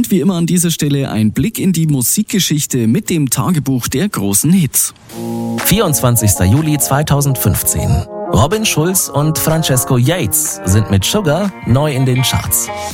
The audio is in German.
Und wie immer an dieser Stelle ein Blick in die Musikgeschichte mit dem Tagebuch der großen Hits. 24. Juli 2015. Robin Schulz und Francesco Yates sind mit Sugar neu in den Charts.